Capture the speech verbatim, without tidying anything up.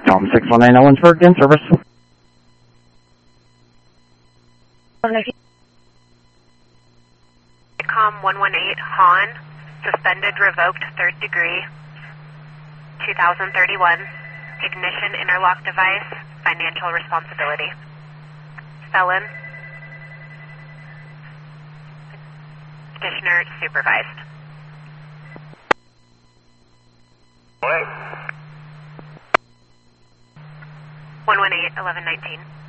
Com six one nine Ellensburg, in service. Com one one eight Han, suspended, revoked, third degree, two thousand thirty-one, ignition interlock device, financial responsibility. Felon. Petitioner supervised. one one eight, eleven nineteen.